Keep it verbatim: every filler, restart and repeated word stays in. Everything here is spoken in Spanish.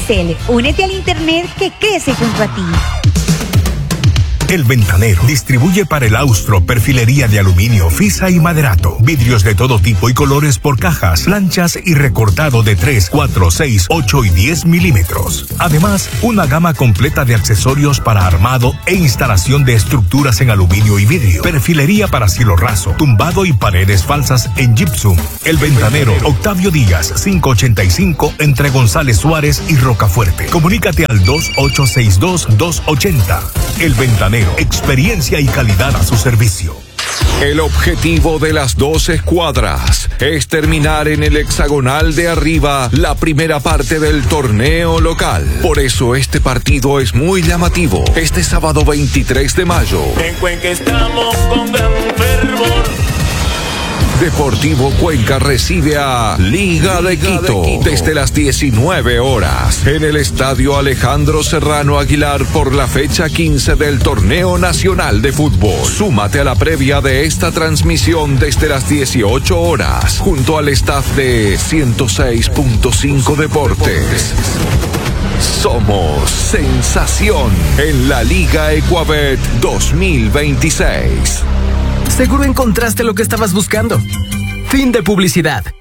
Digicel, únete al internet que crece junto a ti. El Ventanero distribuye para el austro perfilería de aluminio, fisa y maderato, vidrios de todo tipo y colores por cajas, planchas y recortado de tres, cuatro, seis, ocho y diez milímetros. Además, una gama completa de accesorios para armado e instalación de estructuras en aluminio y vidrio, perfilería para cielo raso, tumbado y paredes falsas en gypsum. El Ventanero, Octavio Díaz, quinientos ochenta y cinco, entre González Suárez y Rocafuerte. Comunícate al dos ocho seis dos, dos ocho cero. El Ventanero, experiencia y calidad a su servicio. El objetivo de las dos escuadras es terminar en el hexagonal de arriba la primera parte del torneo local. Por eso este partido es muy llamativo. Este sábado veintitrés de mayo. En Cuenca estamos con gran fervor. Deportivo Cuenca recibe a Liga de Quito desde las diecinueve horas en el Estadio Alejandro Serrano Aguilar por la fecha quince del Torneo Nacional de Fútbol. Súmate a la previa de esta transmisión desde las dieciocho horas junto al staff de ciento seis punto cinco Deportes. Somos sensación en la Liga Ecuabet dos mil veintiséis. Seguro encontraste lo que estabas buscando. Fin de publicidad.